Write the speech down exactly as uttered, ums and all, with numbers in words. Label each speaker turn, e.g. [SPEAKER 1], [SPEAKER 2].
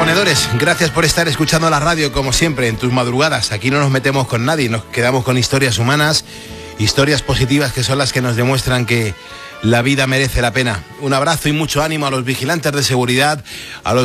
[SPEAKER 1] Ponedores, gracias por estar escuchando la radio como siempre en tus madrugadas. Aquí no nos metemos con nadie, nos quedamos con historias humanas, historias positivas que son las que nos demuestran que la vida merece la pena. Un abrazo y mucho ánimo a los vigilantes de seguridad, a los